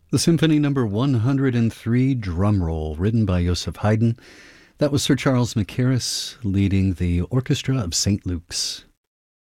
The Symphony Number 103, Drum Roll, written by Joseph Haydn. That was Sir Charles Mackerras leading the Orchestra of St. Luke's.